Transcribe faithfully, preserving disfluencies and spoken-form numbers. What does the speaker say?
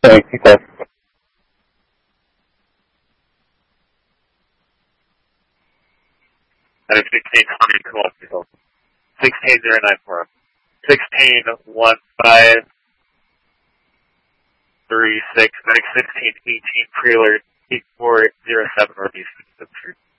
Thank you, guys. sixteen twenty, come on, sixteen zero nine four. sixteen one five three six, medic sixteen eighteen, pre alert eight four zero seven northeast.